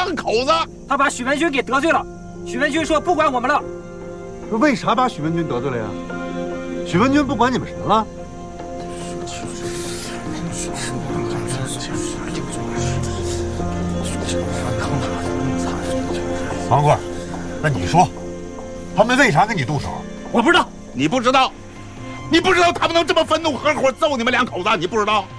两口子。 他把许文军给得罪了。许文军说不管我们了。 为啥把许文军得罪了呀？许文军不管你们什么了？ 王贵，那你说，他们为啥跟你动手？ 我不知道。 你不知道？你不知道他们能这么分怒，合伙揍你们两口子？你不知道？